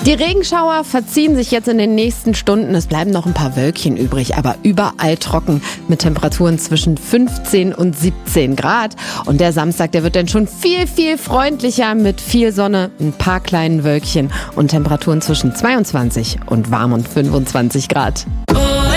Die Regenschauer verziehen sich jetzt in den nächsten Stunden. Es bleiben noch ein paar Wölkchen übrig, aber überall trocken mit Temperaturen zwischen 15 und 17 Grad. Und der Samstag, der wird dann schon viel, viel freundlicher mit viel Sonne, ein paar kleinen Wölkchen und Temperaturen zwischen 22 und warm und 25 Grad.